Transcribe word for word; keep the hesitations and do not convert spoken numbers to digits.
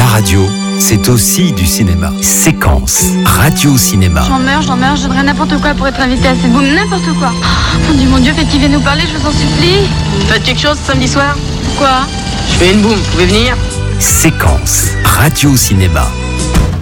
radio, c'est aussi du cinéma. Séquence, radio-cinéma. J'en meurs, j'en meurs, je donnerais n'importe quoi pour être invité à cette boum, n'importe quoi. Oh, mon Dieu, mon Dieu, faites qu'il vienne nous parler, je vous en supplie. Faites quelque chose samedi soir? Quoi? Je fais une boum, vous pouvez venir? Séquence, radio-cinéma.